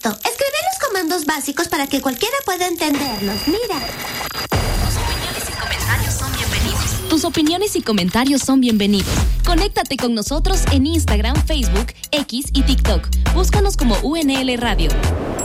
esto. Escribe los comandos básicos para que cualquiera pueda entenderlos. Mira. Tus opiniones y comentarios son bienvenidos. Conéctate con nosotros en Instagram, Facebook, X y TikTok. Búscanos como UNL Radio.